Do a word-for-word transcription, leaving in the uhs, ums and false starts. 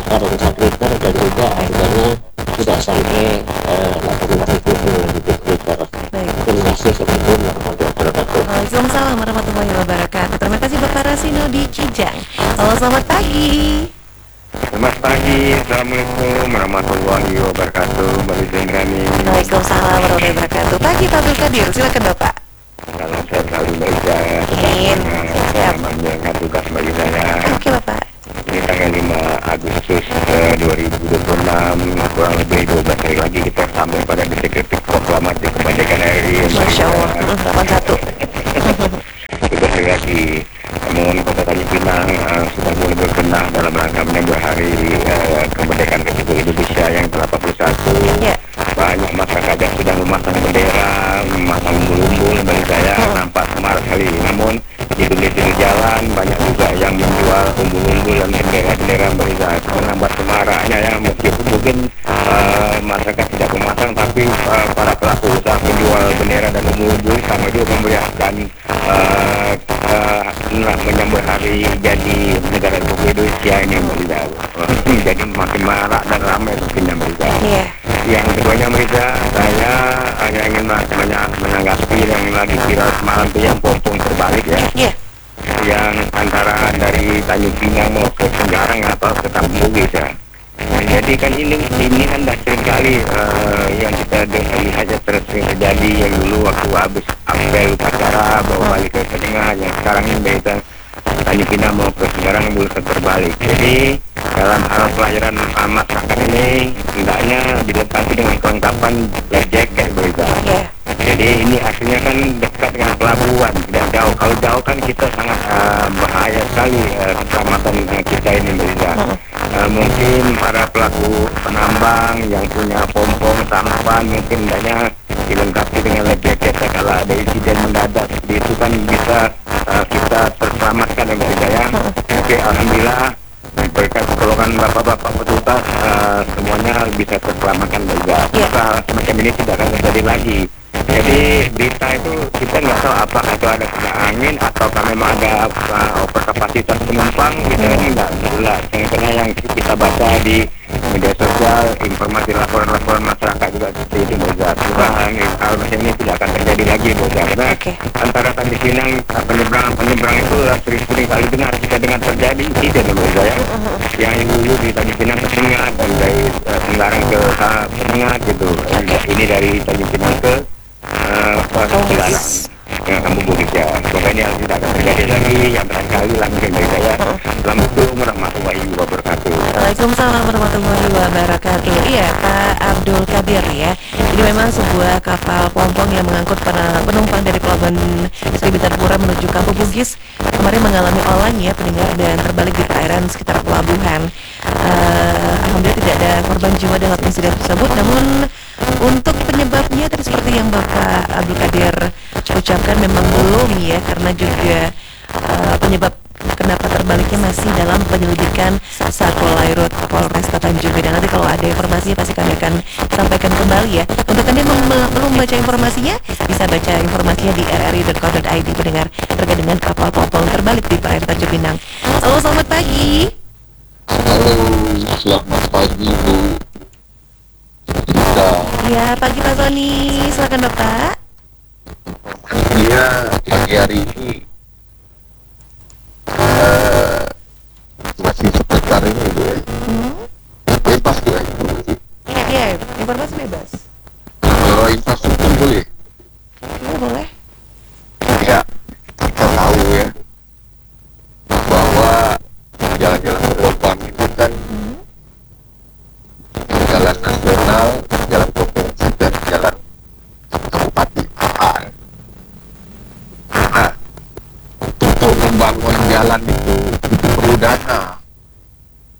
karung satu liter dan juga harganya tidak sampai uh, delapan belas ribu per liter. Baik. Terima kasih. Assalamualaikum warahmatullahi wabarakatuh. Waalaikumsalam warahmatullahi wabarakatuh. Terima kasih Bapak Rasino di Cijang. Halo, selamat pagi. Selamat pagi, Assalamualaikum warahmatullahi wabarakatuh. Mbak Zendrani. Waalaikumsalam warahmatullahi wabarakatuh. Pagi Pak Abdul Qadir, silakan Bapak. Salam sehat selalu Mbak Iza. Amin. Siap. Menjalankan tugas bagi saya. Oke Bapak. Ini tanggal lima Agustus eh, dua ribu dua puluh enam, kurang lebih dua belas hari lagi kita sampai pada detik-detik proklamasi kemerdekaan R I. Masya Allah. delapan satu. dua belas hari lagi. Namun Kota Tanjung Pinang uh, sudah mulai berbenah dalam rangka menyambut hari uh, kemerdekaan Republik Indonesia yang ke delapan puluh satu. Ya. Banyak masyarakat yang sudah memasang bendera, memasang umbul-umbul, bagi saya Hmm. nampak semarak sekali. Namun di pinggir jalan banyak juga yang menjual umbul-umbul dan bendera-bendera, bagi saya menambah semaraknya ya. Meskipun mungkin uh, masyarakat tidak memasang, tapi uh, para pelaku usaha penjual bendera dan umbul-umbul sama juga memberikan uh, uh, menyambut hari jadi negara Republik Indonesia ini, Mbak. Jadi makin marak dan ramai mungkinnya, Mbak. Iya. Yang keduanya, Mbak, saya hanya ingin banyak menanggapi yang lagi viral semalam itu yang pompong terbalik ya, Iya. yang antara dari Tanjung Pinang mau ke Senggarang atau ke Tambun ya. Nah, jadi kan ini ini kan dah sering kali uh, yang kita dengar lihatnya terus sering terjadi, yang dulu waktu habis apel upacara bawa balik ke tengah, yang sekarang ini beda Tanjung Pinang mau ke Senggarang belum terbalik. Jadi dalam hal pelayaran uh, masyarakat ini hendaknya dilengkapi dengan kelengkapan life jacket, berita. Iya. Jadi ini hasilnya kan dekat dengan pelabuhan, tidak jauh. Kalau jauh kan kita sangat uh, bahaya sekali uh, keselamatan uh, kita ini, berita. Uh, mungkin para pelaku penambang yang punya pompong sampan mungkin hendaknya dilengkapi dengan life jacket ya, kalau ada insiden mendadak seperti itu kan bisa uh, kita terselamatkan ya, berita ya. Oke, alhamdulillah berkat pertolongan bapak-bapak petugas uh, semuanya bisa terselamatkan juga. Ya. Hal semacam ini tidak akan terjadi lagi. Jadi berita itu kita nggak tahu apakah itu ada kena angin ataukah memang ada uh, overkapasitas penumpang, kita kan nggak jelas. Yang karena yang kita baca di media sosial, informasi laporan-laporan masyarakat juga seperti itu, Boza. Mudah-mudahan hal macam ini tidak akan terjadi lagi, Boza. Karena Oke. antara Tanjung Pinang uh, penyeberang-penyeberang itu uh, sering-sering kali dengar kita dengar terjadi insiden, Boza ya. Yang dulu di Tanjung Pinang ke Tengah dan dari uh, Senggarang ke uh, Tengah gitu. Dan ini dari Tanjung Pinang ke uh, Senggarang. Ya, kamu bukit ya. Semoga ini hal tidak akan terjadi lagi. Yang barangkali langsung dari saya. Assalamualaikum warahmatullahi wabarakatuh. Waalaikumsalam warahmatullahi wabarakatuh. Iya, Pak Abdul Qadir ya. Ini memang sebuah kapal pompong yang mengangkut para penumpang dari pelabuhan Sri Bintang menuju Kampung Bugis kemarin mengalami oleng ya pendengar, dan terbalik di perairan sekitar pelabuhan. Uh, Alhamdulillah tidak ada korban jiwa dalam insiden tersebut. Namun untuk penyebabnya tadi seperti yang Bapak Abdul Qadir ucapkan memang belum ya, karena juga uh, penyebab kenapa terbaliknya masih dalam penyelidikan Satpol Airut Polresta Tanjung Pinang. Nanti kalau ada informasinya pasti kami akan sampaikan kembali ya. Untuk Anda yang belum baca informasinya, bisa baca informasinya di r r i dot co dot i d pendengar, terkait dengan kapal pompong terbalik di perairan Tanjung Pinang. Halo, selamat pagi. Halo, selamat pagi Bu Kita. Ya, pagi Pak Sony, silakan Bapak. Dia pagi hari ini uh, masih sebentar ini Bu ya. Hmm? Bebas Bu ya. Ya, ya, informasi bebas. Kalau infrastruktur boleh. Oh, boleh. Ya, kita tahu ya bahwa jalan-jalan berlubang itu kan Hmm? jalan nasional, jalan provinsi dan jalan kabupaten. Nah, untuk membangun jalan itu